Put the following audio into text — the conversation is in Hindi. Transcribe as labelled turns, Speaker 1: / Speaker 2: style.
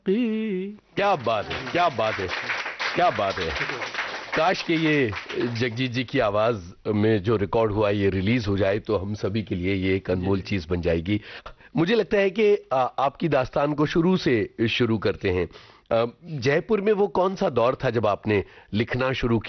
Speaker 1: क्या बात है, क्या बात है, क्या बात है। काश कि ये जगजीत जी की आवाज में जो रिकॉर्ड हुआ ये रिलीज हो जाए तो हम सभी के लिए ये एक अनमोल चीज बन जाएगी। मुझे लगता है कि आपकी दास्तान को शुरू से शुरू करते हैं। जयपुर में वो कौन सा दौर था जब आपने लिखना शुरू